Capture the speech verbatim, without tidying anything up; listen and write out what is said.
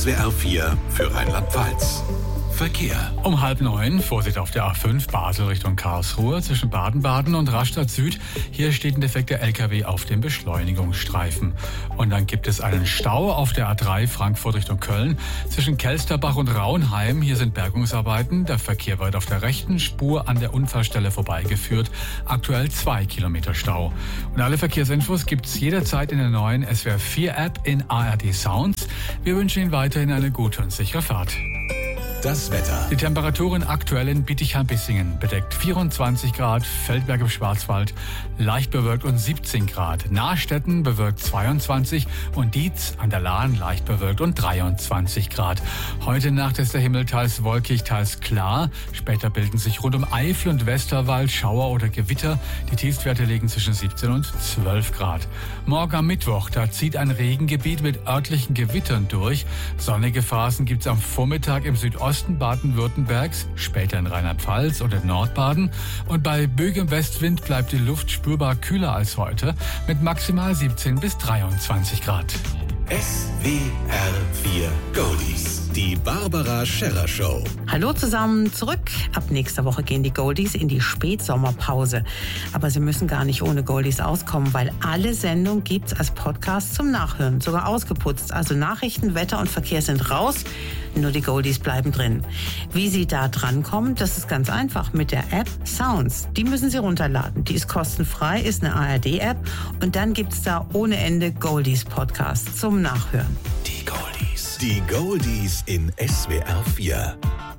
S W R vier für Rheinland-Pfalz. Verkehr. Um halb neun, Vorsicht auf der A fünf, Basel Richtung Karlsruhe, zwischen Baden-Baden und Rastatt Süd. Hier steht ein defekter L K W auf dem Beschleunigungsstreifen. Und dann gibt es einen Stau auf der A drei, Frankfurt Richtung Köln, zwischen Kelsterbach und Raunheim. Hier sind Bergungsarbeiten. Der Verkehr wird auf der rechten Spur an der Unfallstelle vorbeigeführt. Aktuell zwei Kilometer Stau. Und alle Verkehrsinfos gibt's jederzeit in der neuen S W R vier App in A R D Sounds. Wir wünschen Ihnen weiterhin eine gute und sichere Fahrt. Das Wetter. Die Temperaturen aktuell in Bietigheim-Bissingen bedeckt vierundzwanzig Grad, Feldberg im Schwarzwald leicht bewölkt und siebzehn Grad. Nahstetten bewölkt zweiundzwanzig und Dietz an der Lahn leicht bewölkt und dreiundzwanzig Grad. Heute Nacht ist der Himmel teils wolkig, teils klar. Später bilden sich rund um Eifel und Westerwald Schauer oder Gewitter. Die Tiefstwerte liegen zwischen siebzehn und zwölf Grad. Morgen am Mittwoch, da zieht ein Regengebiet mit örtlichen Gewittern durch. Sonnige Phasen gibt es am Vormittag im Südosten Osten Baden-Württembergs, später in Rheinland-Pfalz und in Nordbaden. Und bei böigem Westwind bleibt die Luft spürbar kühler als heute mit maximal siebzehn bis dreiundzwanzig Grad. S W R vier Goldies. Die Barbara Scherrer Show. Hallo zusammen, zurück. Ab nächster Woche gehen die Goldies in die Spätsommerpause. Aber Sie müssen gar nicht ohne Goldies auskommen, weil alle Sendungen gibt's als Podcast zum Nachhören, sogar ausgeputzt. Also Nachrichten, Wetter und Verkehr sind raus, nur die Goldies bleiben drin. Wie Sie da drankommen, das ist ganz einfach mit der App Sounds. Die müssen Sie runterladen. Die ist kostenfrei, ist eine A R D-App und dann gibt's da ohne Ende Goldies-Podcasts zum Nachhören. Die Goldies. Die Goldies in S W R vier.